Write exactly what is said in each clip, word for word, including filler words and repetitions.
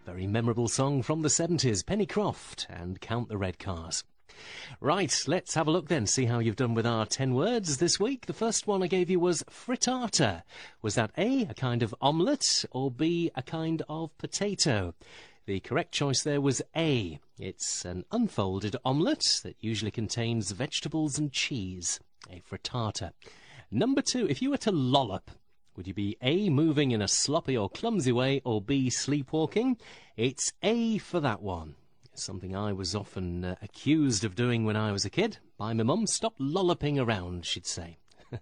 Very memorable song from the seventies, Penny Croft and Count the Red Cars. Right, let's have a look then, see how you've done with our ten words this week. The first one I gave you was frittata. Was that A, a kind of omelette, or B, a kind of potato? The correct choice there was A. It's an unfolded omelette that usually contains vegetables and cheese. A frittata. Number two, if you were to lollop, would you be A, moving in a sloppy or clumsy way, or B, sleepwalking? It's A for that one. Something I was often uh, accused of doing when I was a kid by my mum. Stop lolloping around, she'd say.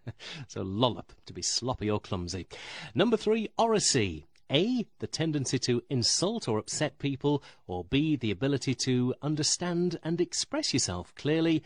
So lollop, to be sloppy or clumsy. Number three, oracy. A, the tendency to insult or upset people, or B, the ability to understand and express yourself clearly.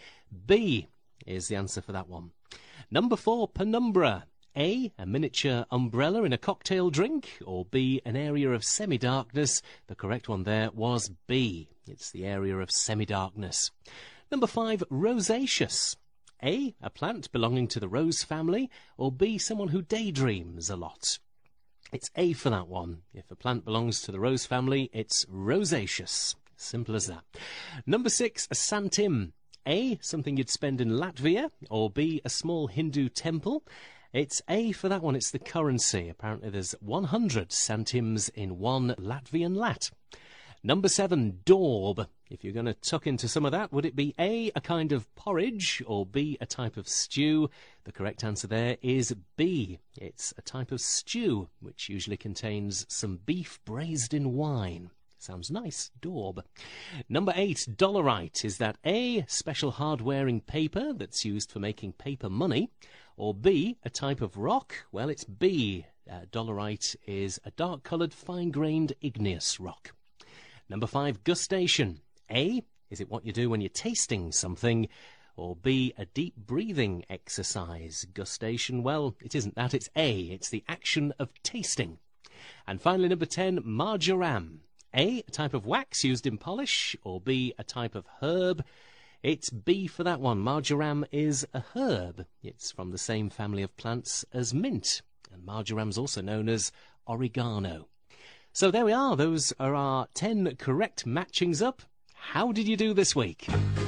B is the answer for that one. Number four, penumbra. A, a miniature umbrella in a cocktail drink, or B, an area of semi-darkness. The correct one there was B. It's the area of semi-darkness. Number five, rosaceous. A, a plant belonging to the rose family, or B, someone who daydreams a lot. It's A for that one. If a plant belongs to the rose family, it's rosaceous. Simple as that. Number six, a santim. A, something you'd spend in Latvia, or B, a small Hindu temple. It's A for that one. It's the currency. Apparently there's one hundred centims in one Latvian lat. Number seven, daub. If you're going to tuck into some of that, would it be A, a kind of porridge, or B, a type of stew? The correct answer there is B. It's a type of stew, which usually contains some beef braised in wine. Sounds nice, daub. Number eight, dolarite. Is that A, special hard-wearing paper that's used for making paper money, or B, a type of rock? Well, it's B. Uh, dolarite is a dark-coloured, fine-grained igneous rock. Number five, gustation. A, is it what you do when you're tasting something? Or B, a deep breathing exercise? Gustation, well, it isn't that. It's A. It's the action of tasting. And finally, number ten, marjoram. A, a type of wax used in polish, or B, a type of herb? It's B for that one. Marjoram is a herb. It's from the same family of plants as mint, and marjoram's also known as oregano. So there we are. Those are our ten correct matchings up. How did you do this week?